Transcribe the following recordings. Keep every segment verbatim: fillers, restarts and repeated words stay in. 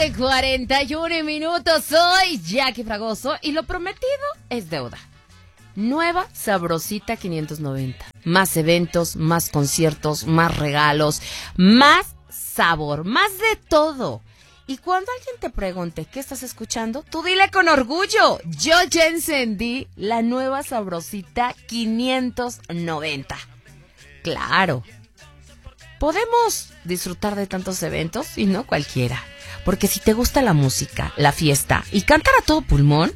de cuarenta y uno minutos. Soy Jackie Fragoso y lo prometido es deuda. Nueva Sabrosita quinientos noventa. Más eventos, más conciertos, más regalos, más sabor, más de todo. Y cuando alguien te pregunte qué estás escuchando, tú dile con orgullo: yo ya encendí la nueva Sabrosita quinientos noventa. Claro, podemos disfrutar de tantos eventos y no cualquiera. Porque si te gusta la música, la fiesta y cantar a todo pulmón,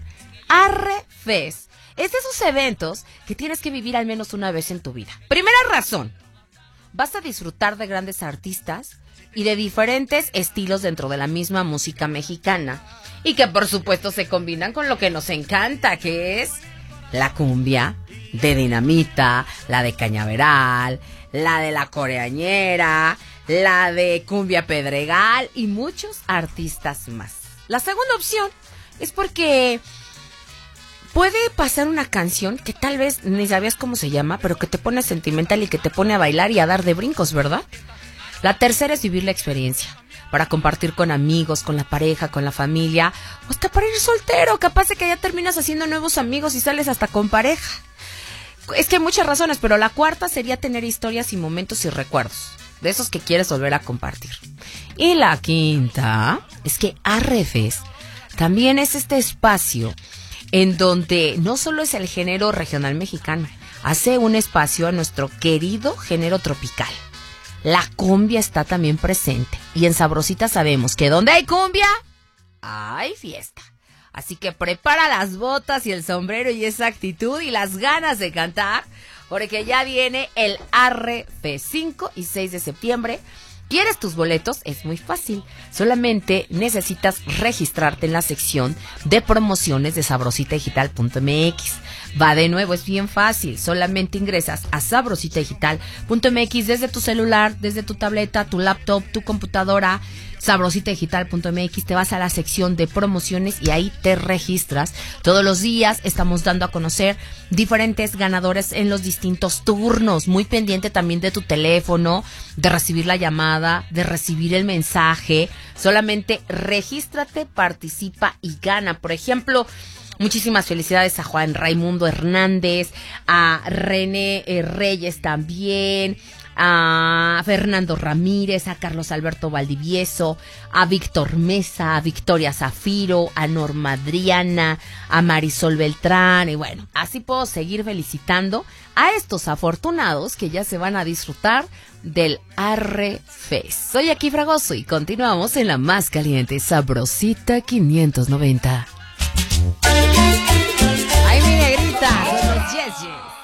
Arrefest es de esos eventos que tienes que vivir al menos una vez en tu vida. Primera razón, vas a disfrutar de grandes artistas y de diferentes estilos dentro de la misma música mexicana. Y que por supuesto se combinan con lo que nos encanta, que es la cumbia de Dinamita, la de Cañaveral, la de La Coreañera, la de Cumbia Pedregal y muchos artistas más. La segunda opción es porque puede pasar una canción que tal vez ni sabías cómo se llama, pero que te pone sentimental y que te pone a bailar y a dar de brincos, ¿verdad? La tercera es vivir la experiencia, para compartir con amigos, con la pareja, con la familia, o hasta para ir soltero. Capaz de que ya terminas haciendo nuevos amigos y sales hasta con pareja. Es que hay muchas razones, pero la cuarta sería tener historias y momentos y recuerdos, de esos que quieres volver a compartir. Y la quinta es que Arrefest también es este espacio en donde no solo es el género regional mexicano, hace un espacio a nuestro querido género tropical. La cumbia está también presente. Y en Sabrosita sabemos que donde hay cumbia, hay fiesta. Así que prepara las botas y el sombrero y esa actitud y las ganas de cantar, porque ya viene el Arrefest cinco y seis de septiembre. ¿Quieres tus boletos? Es muy fácil. Solamente necesitas registrarte en la sección de promociones de sabrosita digital punto m x. Va de nuevo, es bien fácil. Solamente ingresas a sabrosita digital punto m x desde tu celular, desde tu tableta, tu laptop, tu computadora. sabrosita digital punto m x, te vas a la sección de promociones y ahí te registras. Todos los días estamos dando a conocer diferentes ganadores en los distintos turnos. Muy pendiente también de tu teléfono, de recibir la llamada, de recibir el mensaje. Solamente regístrate, participa y gana. Por ejemplo, muchísimas felicidades a Juan Raimundo Hernández, a René eh, Reyes también, a Fernando Ramírez, a Carlos Alberto Valdivieso, a Víctor Mesa, a Victoria Zafiro, a Norma Adriana, a Marisol Beltrán, y bueno, así puedo seguir felicitando a estos afortunados que ya se van a disfrutar del Arrefest. Soy Jackie Fragoso y continuamos en la más caliente Sabrosita quinientos noventa. Ay, mi negrita, son los Yes Yes.